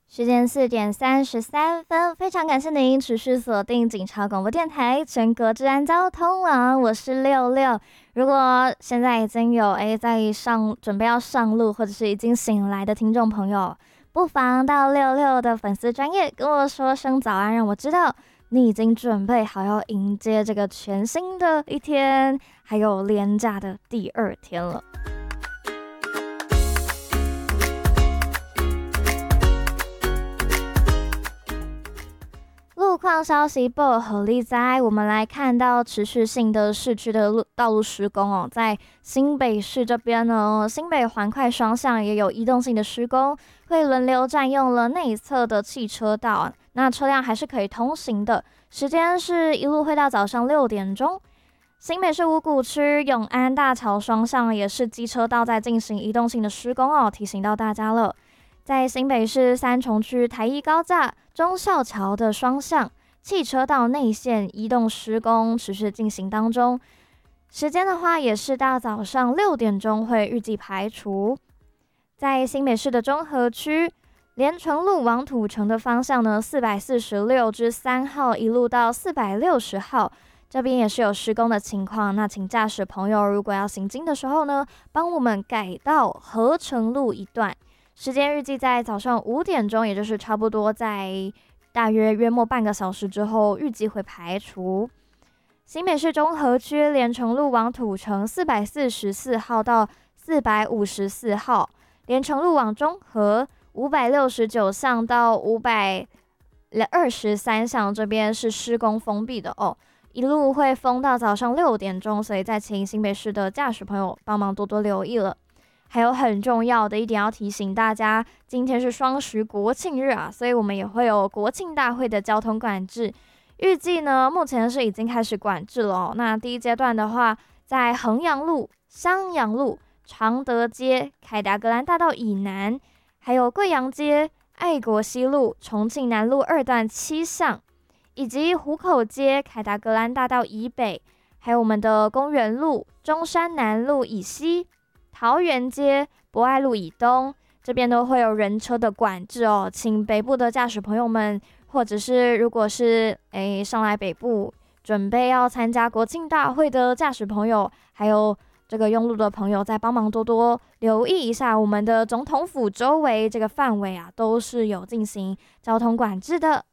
时间4:33，非常感谢您持续锁定警察广播电台全国治安交通网，我是六六。如果现在已经有准备要上路，或者是已经醒来的听众朋友，不妨到六六的粉丝专页跟我说声早安，让我知道你已经准备好要迎接这个全新的一天，还有连假的第2天了。路况消息不合力在，我们来看到持续性的市区的道路施工哦，在新北市这边呢，新北环快双向也有移动性的施工，会轮流占用了内侧的汽车道，那车辆还是可以通行的，时间是一路会到早上6点钟。新北市五股区永安大桥双向也是机车道在进行移动性的施工哦，提醒到大家了。在新北市三重区台一高架忠孝桥的双向汽车道内线移动施工持续进行当中，时间的话也是到早上6点钟会预计排除。在新北市的中和区连城路往土城的方向呢，446至3号一路到460号，这边也是有施工的情况，那请驾驶朋友如果要行经的时候呢，帮我们改道合成路一段。时间预计在早上5点钟，也就是差不多在大约莫半个小时之后，预计会排除。新北市中和区连城路往土城444号到454号，连城路往中和569巷到523巷这边是施工封闭的哦，一路会封到早上6点钟，所以再请新北市的驾驶朋友帮忙多多留意了。还有很重要的一点要提醒大家，今天是双十国庆日啊，所以我们也会有国庆大会的交通管制。预计呢，目前是已经开始管制了哦。那第一阶段的话，在衡阳路、襄阳路、常德街、凯达格兰大道以南，还有贵阳街、爱国西路、重庆南路2段7巷，以及湖口街、凯达格兰大道以北，还有我们的公园路、中山南路以西。桃园街、博爱路以东，这边都会有人车的管制哦，请北部的驾驶朋友们，或者是如果是上来北部准备要参加国庆大会的驾驶朋友，还有这个用路的朋友，再帮忙多多留意一下我们的总统府周围这个范围啊，都是有进行交通管制的。